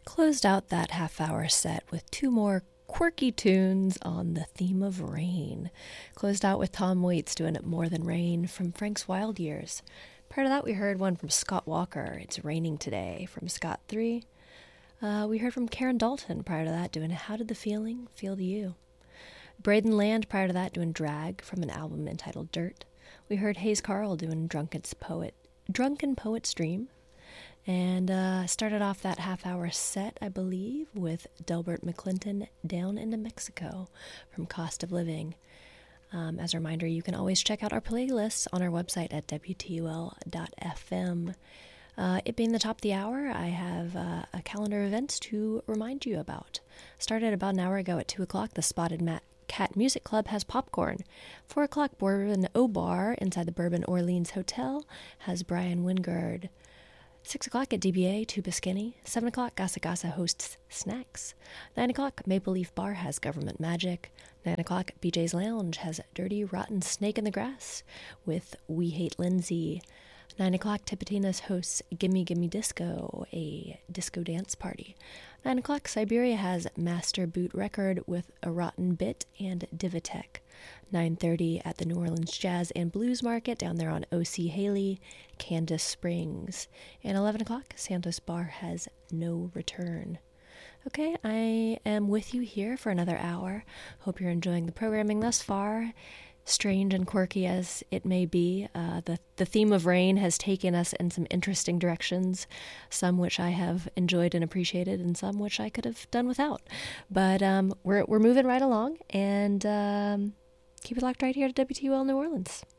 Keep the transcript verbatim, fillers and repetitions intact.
Closed out that half hour set with two more quirky tunes on the theme of rain. Closed out with Tom Waits doing It More Than Rain from Frank's Wild Years. Prior to that, we heard one from Scott Walker, It's Raining Today, from Scott three. Uh, we heard from Karen Dalton prior to that doing How Did the Feeling Feel to You? Braden Land prior to that doing Drag from an album entitled Dirt. We heard Hayes Carl doing Drunken's Poet, Drunken Poet's Dream. And uh, started off that half-hour set, I believe, with Delbert McClinton, Down into Mexico from Cost of Living. Um, as a reminder, you can always check out our playlists on our website at W T U L dot F M. Uh, it being the top of the hour, I have uh, a calendar of events to remind you about. Started about an hour ago at two o'clock, the Spotted Mat Cat Music Club has popcorn. four o'clock, Bourbon O Bar inside the Bourbon Orleans Hotel has Brian Wingard. six o'clock at D B A, Tuba Skinny. seven o'clock, Gasa Gasa hosts snacks. nine o'clock, Maple Leaf Bar has Government Magic. nine o'clock, B J's Lounge has Dirty Rotten Snake in the Grass with We Hate Lindsay. nine o'clock, Tipitina's hosts Gimme Gimme Disco, a disco dance party. nine o'clock, Siberia has Master Boot Record with A Rotten Bit and Divitech. nine thirty at the New Orleans Jazz and Blues Market down there on O C Haley, Candace Springs. And eleven o'clock, Santos Bar has No Return. Okay, I am with you here for another hour. Hope you're enjoying the programming thus far. Strange and quirky as it may be, uh, the, the theme of rain has taken us in some interesting directions, some which I have enjoyed and appreciated, and some which I could have done without. But um, we're we're moving right along, and um, keep it locked right here to W T U L New Orleans.